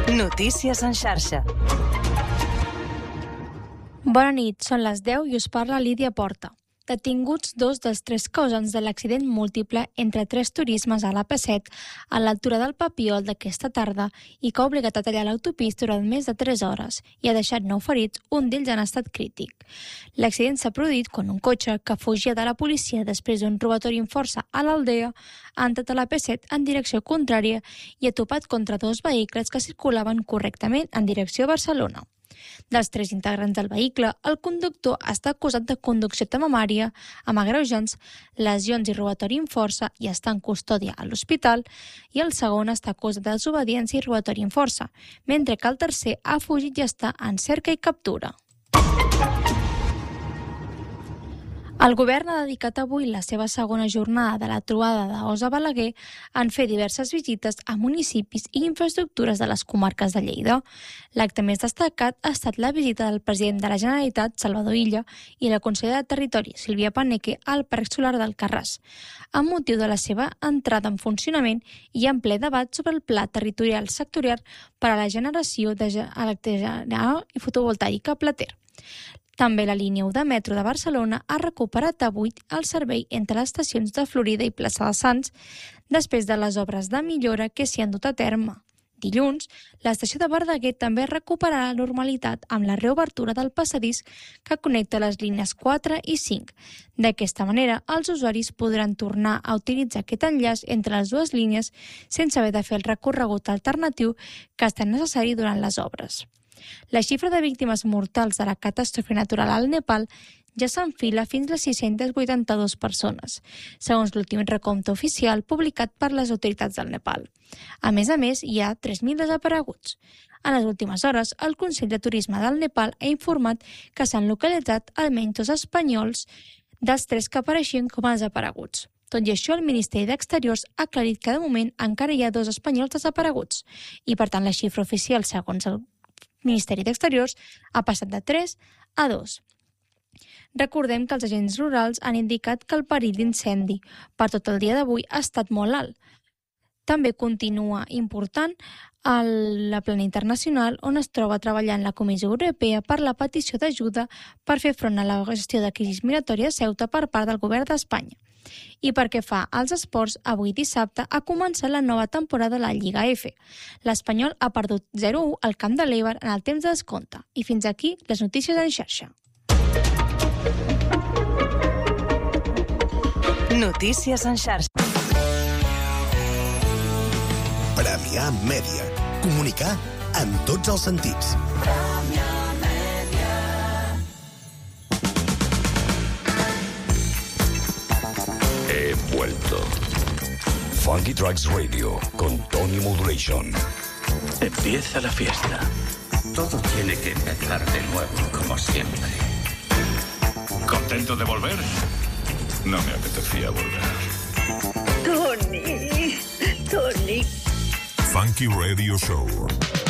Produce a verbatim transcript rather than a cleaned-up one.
Notícies en xarxa. Bona nit, són les deu i us parla Lídia Porta. Detinguts dos dels tres causants de l'accident múltiple entre tres turismes a l'A P set a l'altura del Papiol d'aquesta tarda i que ha obligat a tallar l'autopista durant més de tres hores i ha deixat nou ferits, un d'ells en estat crític. L'accident s'ha produït quan un cotxe que fugia de la policia després d'un robatori amb força a l'Aldea ha entrat a l'A P set en direcció contrària i ha topat contra dos vehicles que circulaven correctament en direcció a Barcelona. Dels tres integrants del vehicle, el conductor està acusat de conducció temamària amb agreujants, lesions i robatori amb força i està en custòdia a l'hospital, i el segon està acusat de desobediència i robatori amb força, mentre que el tercer ha fugit i està en cerca i captura. El govern ha dedicat avui la seva segona jornada de la trobada d'Os a Balaguer en fer diverses visites a municipis i infraestructures de les comarques de Lleida. L'acte més destacat ha estat la visita del president de la Generalitat, Salvador Illa, i la consellera de Territori, Sílvia Paneque, al Parc Solar d'Alcarràs, amb motiu de la seva entrada en funcionament i en ple debat sobre el Pla Territorial Sectorial per a la generació d'electricitat i fotovoltaica a Plater. També la línia u de metro de Barcelona ha recuperat avui el servei entre les estacions de Florida i Plaça de Sants després de les obres de millora que s'hi han dut a terme. Dilluns, l'estació de Verdaguer també recuperarà la normalitat amb la reobertura del passadís que connecta les línies quatre i cinc. D'aquesta manera, els usuaris podran tornar a utilitzar aquest enllaç entre les dues línies sense haver de fer el recorregut alternatiu que ha estat necessari durant les obres. La xifra de víctimes mortals de la catàstrofe natural al Nepal ja s'enfila fins a les sis-centes vuitanta-dues persones, segons l'últim recompte oficial publicat per les autoritats del Nepal. A més a més, hi ha tres mil desapareguts. En les últimes hores, el Consell de Turisme del Nepal ha informat que s'han localitzat almenys dos espanyols dels tres que apareixien com a desapareguts. Tot i això, el Ministeri d'Exteriors ha aclarit que de moment encara hi ha dos espanyols desapareguts i, per tant, la xifra oficial, segons el Ministeri d'Exteriors, ha passat de tres a dos. Recordem que els agents rurals han indicat que el perill d'incendi per tot el dia d'avui ha estat molt alt. També continua important la plana internacional on es troba treballant la Comissió Europea per la petició d'ajuda per fer front a la gestió de crisi migratòria a Ceuta per part del govern d'Espanya. I pel que fa als esports, avui dissabte ha començat la nova temporada de la Lliga F. L'Espanyol ha perdut zero a u al camp de l'Eibar en el temps de descompte. I fins aquí les notícies en xarxa. Notícies en xarxa. Premià Mèdia. Comunicar en tots els sentits. He vuelto. Funky Tracks Radio con Tony Moderation. Empieza la fiesta. Todo tiene que empezar de nuevo, como siempre. ¿Contento de volver? No me apetecía volver. Tony, Tony. Funky Radio Show.